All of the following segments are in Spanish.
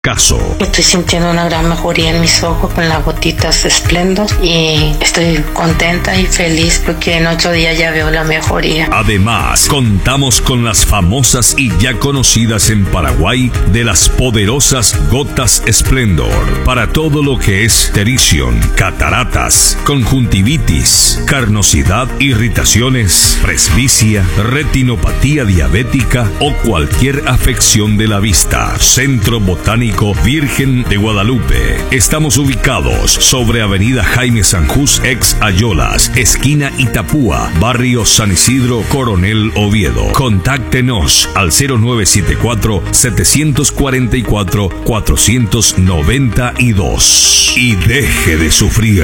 Caso. Estoy sintiendo una gran mejoría en mis ojos con las gotitas Splendor y estoy contenta y feliz porque en 8 días ya veo la mejoría. Además, contamos con las famosas y ya conocidas en Paraguay de las poderosas gotas Splendor para todo lo que es terición, cataratas, conjuntivitis, carnosidad, irritaciones, presbicia, retinopatía diabética o cualquier afección de la vista. Centro Botánico Virgen de Guadalupe. Estamos ubicados sobre Avenida Jaime Sanjús, ex Ayolas, esquina Itapúa, barrio San Isidro, Coronel Oviedo. Contáctenos al 0974-744-492 y deje de sufrir.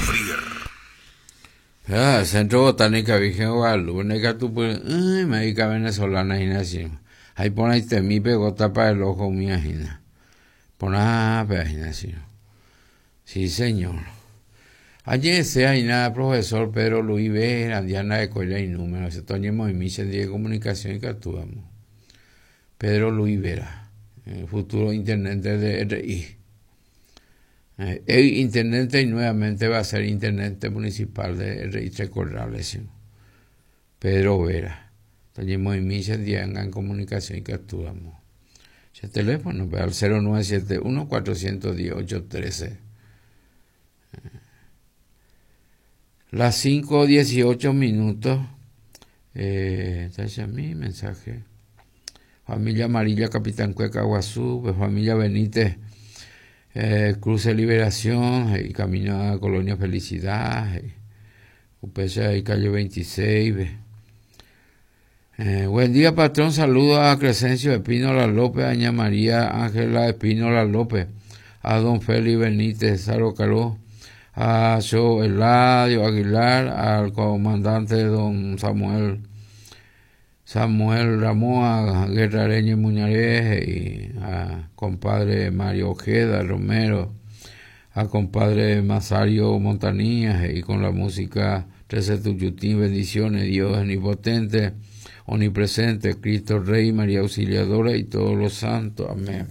Centro Botánica Virgen de Guadalupe, médica venezolana, ahí pone mi pegota para el ojo, mi ajena. Pona imaginación. Sí, señor. Ayer se hay nada, profesor Pedro Luis Vera, Diana de Coila y Número, se toñemos en misión de comunicación y que actuamos. Pedro Luis Vera, el futuro intendente de RI. El intendente y nuevamente va a ser intendente municipal de RI Tres Corrales. Pedro Vera. Toñemos en misión de comunicación y que actuamos. El teléfono al 0971-410-813. Las 5:18. Está mi mensaje. Familia Amarilla, Capitán Cueca, Guazú, familia Benítez, Cruce Liberación, y camino a Colonia Felicidad, UPC y calle 26. Buen día, patrón. Saludo a Crescencio Espínola López, a Doña María Ángela Espínola López, a don Félix Benítez Saro Caló, a Joe Eladio Aguilar, al comandante don Samuel Ramoa Guerrareño y Muñarez, y a compadre Mario Ojeda Romero, a compadre Masario Montanías, y con la música 13 Tuyutín, bendiciones, Dios omnipotente, omnipresente, Cristo Rey, María Auxiliadora y todos los santos. Amén.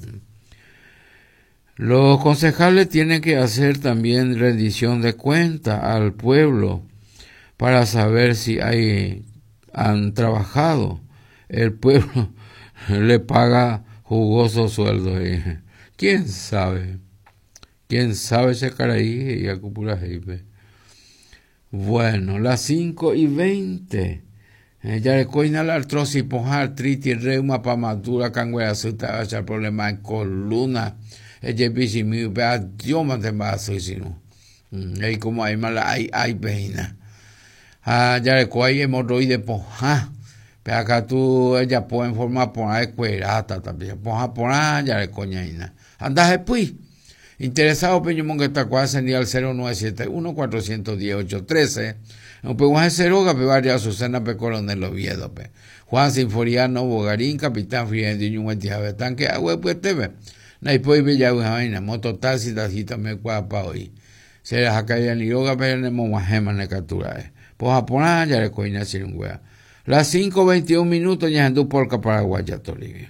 Los concejales tienen que hacer también rendición de cuentas al pueblo para saber si han trabajado. El pueblo le paga jugoso sueldo. ¿Quién sabe? ¿Quién sabe ese caraí y acupula jeipe? Bueno, las 5:20. Ya le coina la artrosis, poja, artritis, reuma, pamadura, cangueazuta, echar problema en columna, ella bici mi Dios me va sino. Ahí como hay mala, hay pena. Ya le coina hemorroide, poja, pero acá tú, ella puede formar poja de cuerata también, poja, ya le coina ina. Andas después. Interesado, Peñumón, que está cuasi al 0971-410-813. No pues Juan Ceroga, pe Barrio Azucena, pe Coronel Oviedo, pe Juan Sinforiano, Bogarín, Capitán Friendo y un Betán, que agua pues te ve. No puede bella una vaina, moto taxi, tajita me cuapa hoy. Se las acá ya ni yoga, pero no más gemas de captura. Pues Japón, ya le coina sin un wea. Las 5:21, ya en tu porca Paraguay, ya Tolivio.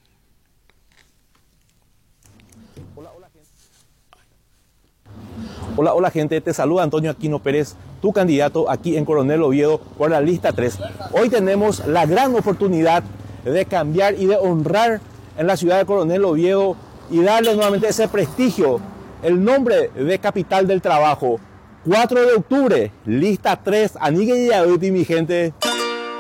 Hola gente, te saluda Antonio Aquino Pérez, tu candidato aquí en Coronel Oviedo por la lista 3. Hoy tenemos la gran oportunidad de cambiar y de honrar en la ciudad de Coronel Oviedo y darle nuevamente ese prestigio, el nombre de capital del trabajo. 4 de octubre, lista 3, Anigue y mi gente.